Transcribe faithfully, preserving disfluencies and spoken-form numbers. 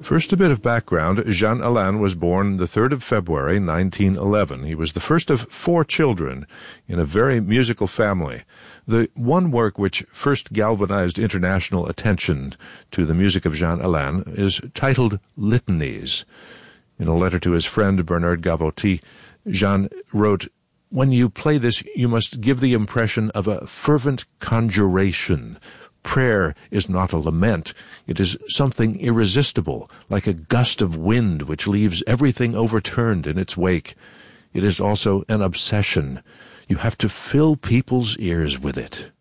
First, a bit of background. Jean Alain was born the third of February, nineteen eleven. He was the first of four children in a very musical family. The one work which first galvanized international attention to the music of Jean Alain is titled Litanies. In a letter to his friend Bernard Gavotti, Jean wrote, "When you play this, you must give the impression of a fervent conjuration. Prayer is not a lament. It is something irresistible, like a gust of wind which leaves everything overturned in its wake. It is also an obsession. You have to fill people's ears with it."